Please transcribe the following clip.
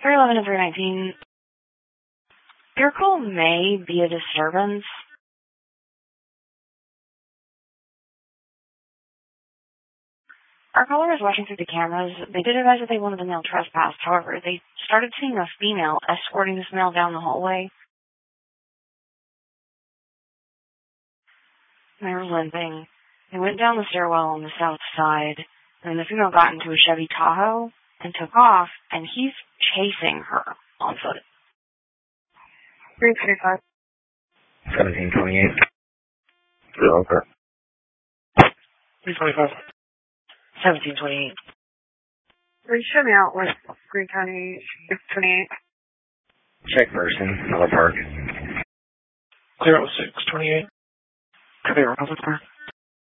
311 and 319. Your call may be a disturbance. Our caller was watching through the cameras. They did advise that they wanted the male trespassed. However, they started seeing a female escorting this male down the hallway. They were limping. They went down the stairwell on the south side, and the female got into a Chevy Tahoe and took off, and he's chasing her on foot. 335. 1728. Okay. 325. 1728. Show me out with Green County 28. Check person, Miller Park. Clear out with 628. Clear out with Park.